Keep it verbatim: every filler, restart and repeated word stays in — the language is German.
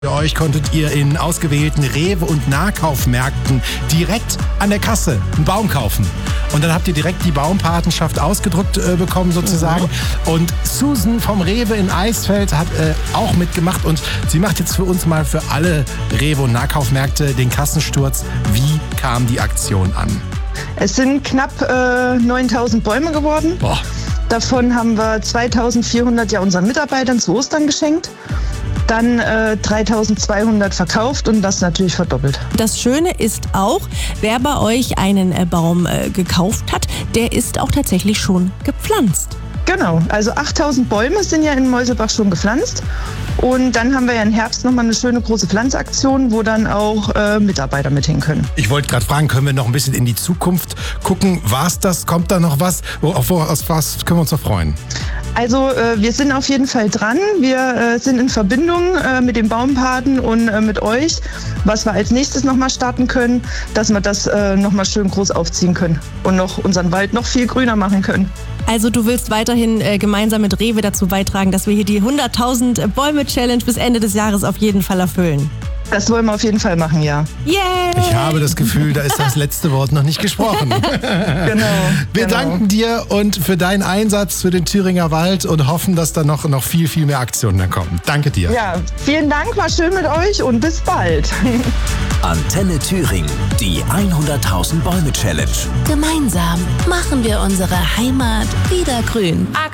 Für euch konntet ihr in ausgewählten Rewe- und Nahkaufmärkten direkt an der Kasse einen Baum kaufen. Und dann habt ihr direkt die Baumpatenschaft ausgedruckt äh, bekommen sozusagen. Mhm. Und Susan vom Rewe in Eisfeld hat äh, auch mitgemacht. Und sie macht jetzt für uns mal für alle Rewe- und Nahkaufmärkte den Kassensturz. Wie kam die Aktion an? Es sind knapp äh, neuntausend Bäume geworden. Boah. Davon haben wir zweitausendvierhundert ja unseren Mitarbeitern zu Ostern geschenkt. Dann äh, dreitausendzweihundert verkauft und das natürlich verdoppelt. Das Schöne ist auch, wer bei euch einen äh, Baum äh, gekauft hat, der ist auch tatsächlich schon gepflanzt. Genau, also achttausend Bäume sind ja in Meuselbach schon gepflanzt. Und dann haben wir ja im Herbst nochmal eine schöne große Pflanzaktion, wo dann auch äh, Mitarbeiter mit hin können. Ich wollte gerade fragen, können wir noch ein bisschen in die Zukunft gucken? War's das? Kommt da noch was? Wo, auf, auf was können wir uns noch freuen? Also äh, wir sind auf jeden Fall dran. Wir äh, sind in Verbindung äh, mit dem Baumpaten und äh, mit euch, was wir als nächstes nochmal starten können, dass wir das äh, nochmal schön groß aufziehen können und noch unseren Wald noch viel grüner machen können. Also du willst weiterhin äh, gemeinsam mit Rewe dazu beitragen, dass wir hier die hunderttausend Bäume-Challenge bis Ende des Jahres auf jeden Fall erfüllen. Das wollen wir auf jeden Fall machen, ja. Yay! Ich habe das Gefühl, da ist das letzte Wort noch nicht gesprochen. Genau. Wir genau. danken dir und für deinen Einsatz für den Thüringer Wald und hoffen, dass da noch, noch viel, viel mehr Aktionen dann kommen. Danke dir. Ja, vielen Dank, war schön mit euch und bis bald. Antenne Thüringen, die hunderttausend Bäume Challenge. Gemeinsam machen wir unsere Heimat wieder grün.